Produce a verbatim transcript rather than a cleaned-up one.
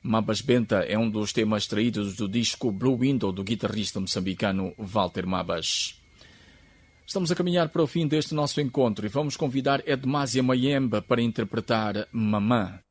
Mabas Benta é um dos temas extraídos do disco Blue Window do guitarrista moçambicano Walter Mabas. Estamos a caminhar para o fim deste nosso encontro e vamos convidar Edmásia Mayemba para interpretar Mamã.